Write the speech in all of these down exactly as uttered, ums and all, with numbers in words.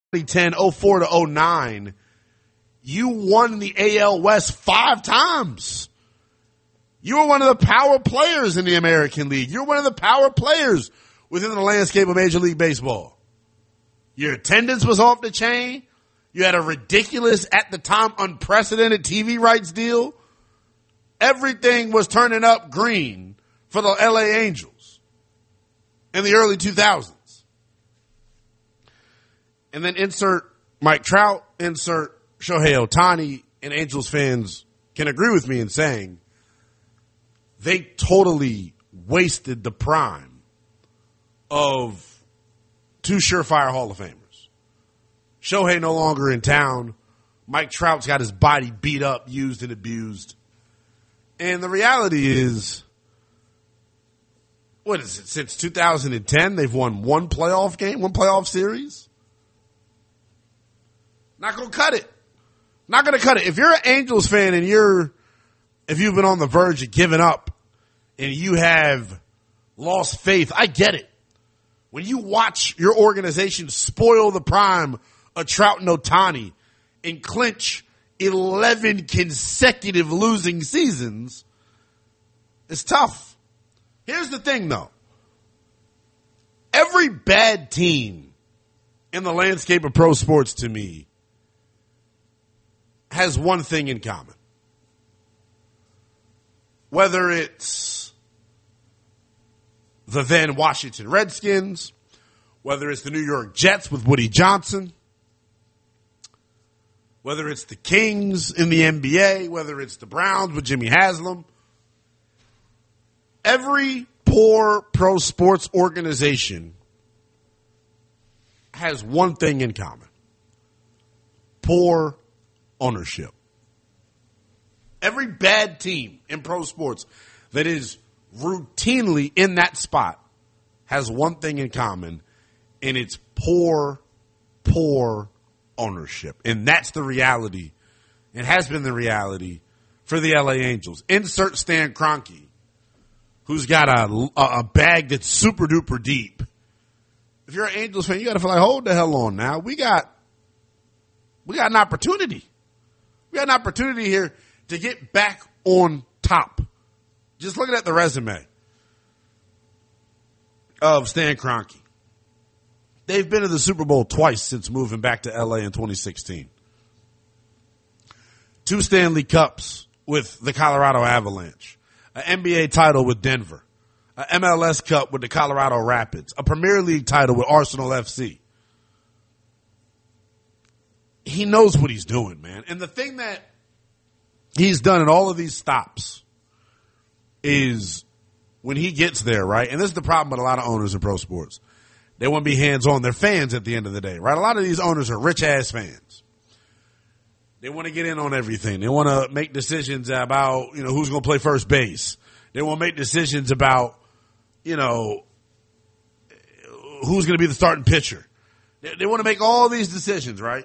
twenty ten, oh four to oh nine, you won the A L West five times. You were one of the power players in the American League. You're one of the power players within the landscape of Major League Baseball. Your attendance was off the chain. You had a ridiculous, at the time, unprecedented T V rights deal. Everything was turning up green for the L A Angels in the early two thousands. And then insert Mike Trout, insert Shohei Ohtani, and Angels fans can agree with me in saying they totally wasted the prime of two surefire Hall of Famers. Shohei no longer in town. Mike Trout's got his body beat up, used and abused. And the reality is, what is it, since two thousand ten, they've won one playoff game, one playoff series? Not going to cut it. Not going to cut it. If you're an Angels fan and you're, if you've been on the verge of giving up and you have lost faith, I get it. When you watch your organization spoil the prime of Trout and Ohtani and clinch eleven consecutive losing seasons, it's tough. Here's the thing, though. Every bad team in the landscape of pro sports, to me, has one thing in common. Whether it's the then Washington Redskins, whether it's the New York Jets with Woody Johnson, whether it's the Kings in the N B A, whether it's the Browns with Jimmy Haslam, every poor pro sports organization has one thing in common. Poor ownership. Every bad team in pro sports that is routinely in that spot has one thing in common, and it's poor, poor ownership. And that's the reality. It has been the reality for the L A Angels. Insert Stan Kroenke, who's got a, a bag that's super duper deep. If you're an Angels fan, you got to feel like, hold the hell on now. We got, we got an opportunity. We got an opportunity here to get back on top. Just looking at the resume of Stan Kroenke. They've been to the Super Bowl twice since moving back to L A in twenty sixteen. Two Stanley Cups with the Colorado Avalanche. An N B A title with Denver. An M L S Cup with the Colorado Rapids. A Premier League title with Arsenal F C. He knows what he's doing, man. And the thing that he's done in all of these stops is when he gets there, right? And this is the problem with a lot of owners in pro sports. They want to be hands-on. They're fans at the end of the day, right? A lot of these owners are rich-ass fans. They want to get in on everything. They want to make decisions about, you know, who's going to play first base. They want to make decisions about, you know, who's going to be the starting pitcher. They, they want to make all these decisions, right?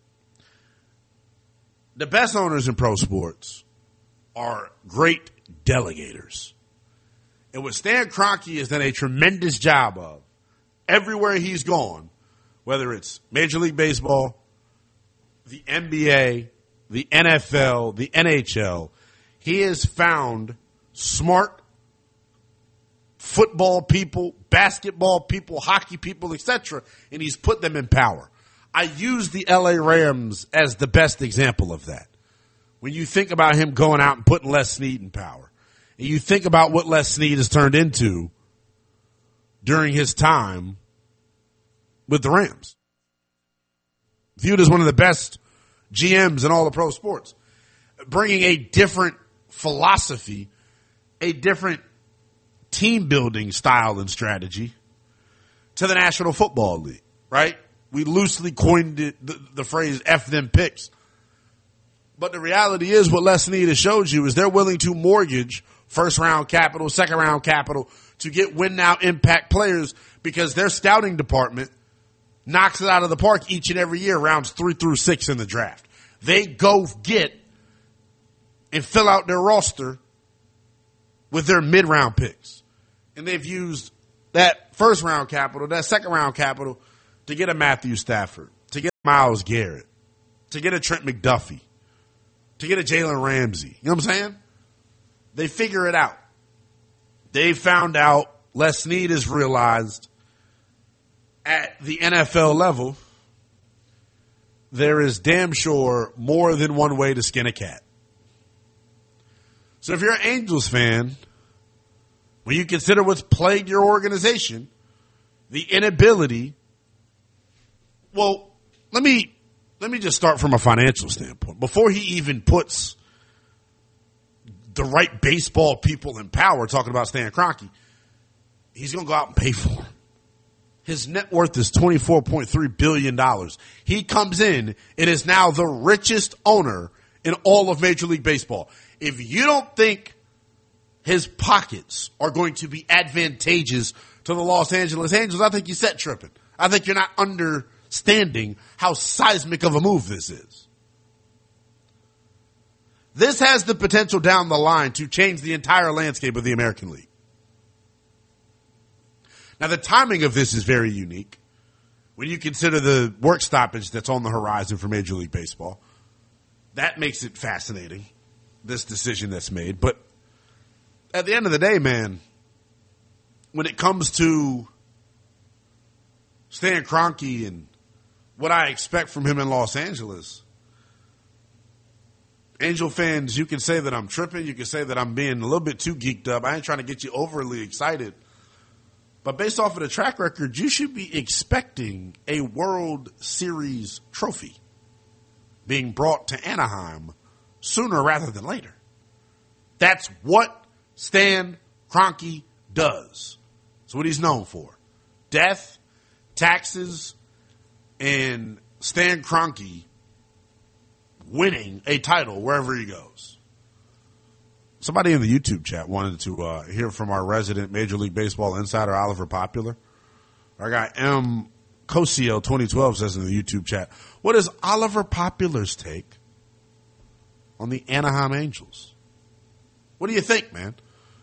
The best owners in pro sports are great delegators. And what Stan Kroenke has done a tremendous job of everywhere he's gone, whether it's Major League Baseball, the N B A, the N F L, the N H L, he has found smart football people, basketball people, hockey people, et cetera, and he's put them in power. I use the L A Rams as the best example of that. When you think about him going out and putting Les Snead in power, and you think about what Les Snead has turned into during his time with the Rams. Viewed as one of the best G Ms in all of pro sports. Bringing a different philosophy, a different team building style and strategy to the National Football League, right? We loosely coined it, the, the phrase F them picks. But the reality is what Les Snead has showed you is they're willing to mortgage first round capital, second round capital to get win now impact players because their scouting department knocks it out of the park each and every year, rounds three through six in the draft. They go get and fill out their roster with their mid round picks. And they've used that first round capital, that second round capital to get a Matthew Stafford, to get Myles Garrett, to get a Trent McDuffie, to get a Jalen Ramsey. You know what I'm saying? They figure it out. They found out, Les Snead has realized at the N F L level, there is damn sure more than one way to skin a cat. So if you're an Angels fan, when you consider what's plagued your organization, the inability, well, let me let me just start from a financial standpoint. Before he even puts the right baseball people in power, talking about Stan Kroenke, he's going to go out and pay for him. His net worth is twenty-four point three billion dollars. He comes in and is now the richest owner in all of Major League Baseball. If you don't think his pockets are going to be advantageous to the Los Angeles Angels, I think you're set tripping. I think you're not understanding how seismic of a move this is. This has the potential down the line to change the entire landscape of the American League. Now, the timing of this is very unique when you consider the work stoppage that's on the horizon for Major League Baseball. That makes it fascinating, this decision that's made. But at the end of the day, man, when it comes to Stan Kroenke and what I expect from him in Los Angeles, Angel fans, you can say that I'm tripping. You can say that I'm being a little bit too geeked up. I ain't trying to get you overly excited. But based off of the track record, you should be expecting a World Series trophy being brought to Anaheim sooner rather than later. That's what Stan Kroenke does. That's what he's known for. Death, taxes, and Stan Kroenke winning a title wherever he goes. Somebody in the YouTube chat wanted to uh, hear from our resident Major League Baseball insider, Oliver Popular. Our guy M. Cosio twenty twelve says in the YouTube chat, what is Oliver Popular's take on the Anaheim Angels? What do you think, man?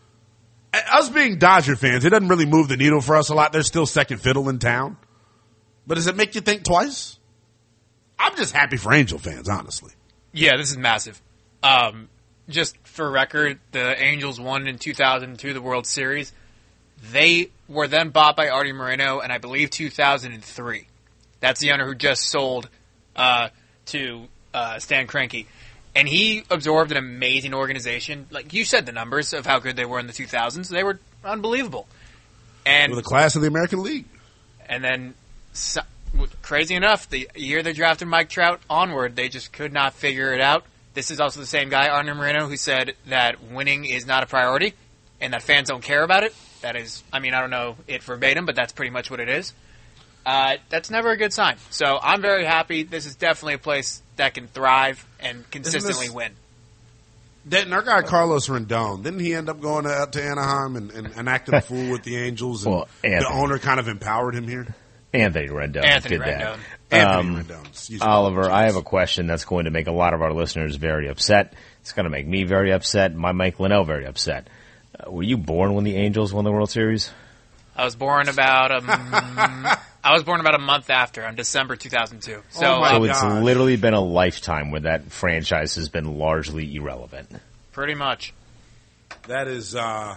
Us being Dodger fans, it doesn't really move the needle for us a lot. They're still second fiddle in town. But does it make you think twice? I'm just happy for Angel fans, honestly. Yeah, this is massive. Um, just for record, the Angels won in two thousand two the World Series. They were then bought by Artie Moreno in, I believe, two thousand three. That's the owner who just sold uh, to uh, Stan Kroenke. And he absorbed an amazing organization. Like you said, the numbers of how good they were in the two thousands, they were unbelievable. And with the class of the American League. And then, so, crazy enough, the year they drafted Mike Trout onward, they just could not figure it out. This is also the same guy, Artie Moreno, who said that winning is not a priority and that fans don't care about it. That is, I mean, I don't know it verbatim, but that's pretty much what it is. Uh, that's never a good sign. So I'm very happy. This is definitely a place that can thrive and consistently this, win. Didn't our guy Carlos Rendon, didn't he end up going to, to Anaheim and, and, and acting a fool with the Angels? And well, the owner kind of empowered him here? Anthony Rendon Anthony did Rendon. that. Anthony Um, Rendon. Excuse me. Oliver, I have a question that's going to make a lot of our listeners very upset. It's going to make me very upset, my Mike Linnell very upset. Uh, were you born when the Angels won the World Series? I was born about a, I was born about a month after, on December two thousand two. So, Oh my So uh, it's gosh. literally been a lifetime where that franchise has been largely irrelevant. pretty much. That is uh,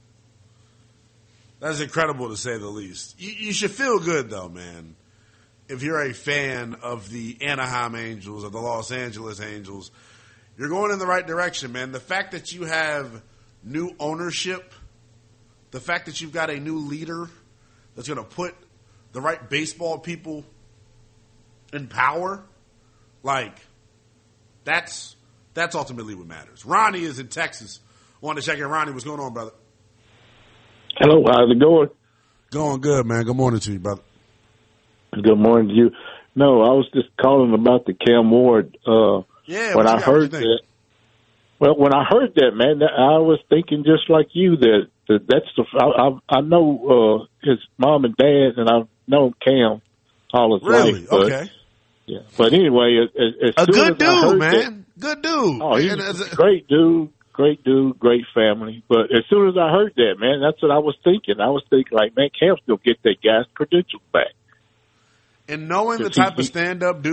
that is incredible to say the least. You, you should feel good though, man. If you're a fan of the Anaheim Angels or the Los Angeles Angels, you're going in the right direction, man. The fact that you have new ownership, the fact that you've got a new leader that's going to put the right baseball people in power, like that's that's ultimately what matters. Ronnie is in Texas. Wanted to check in. Ronnie, what's going on, brother? Hello, how's it going? Going good, man. Good morning to you, brother. Good morning to you. No, I was just calling about the Cam Ward. Uh, Yeah, when what I you got? What you heard think? that, well, when I heard that, man, that- I was thinking just like you that, that that's the. I, I, I know uh, his mom and dad, and I've known Cam all his Really? life. But, Okay. Yeah, but anyway, as, as A soon good as I dude, heard man. Good dude. That, oh, he's And as a- a great dude. Great dude, great family. But as soon as I heard that, man, that's what I was thinking. I was thinking, like, man, Cam's going to get that guy's credentials back. And knowing the Does he- type of stand up dude